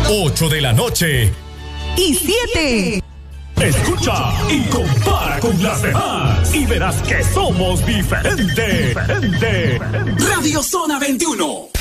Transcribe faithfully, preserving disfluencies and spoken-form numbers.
ocho de la noche y siete. Escucha y compara con las demás y verás que somos diferentes. Diferente. Radio Zona veintiuno.